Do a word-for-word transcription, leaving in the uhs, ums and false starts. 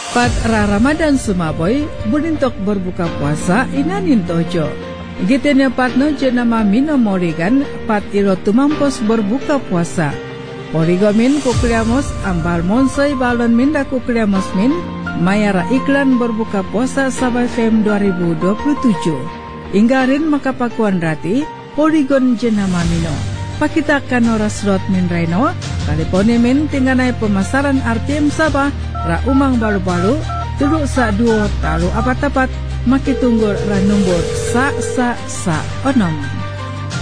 Pat ra Ramadan sumaboy, bunintok berbuka puasa inanin tojo. Gitenya patno jenama mino morigan, pat iro tumampos berbuka puasa. Porigomin kukliamos ambal monsai balon minda kukliamos min, mayara iklan berbuka puasa Sabah F M dua ribu dua puluh tujuh. Inggarin makapakuan rati, Poligon jenama mino. Pakitakan oras rot min reno, kalipone min tingganai pemasaran R T M Sabah, ra umang balu-balu, tuduk sa duo talu apa tapat, maki tunggur ra numbur sa sa sa onom.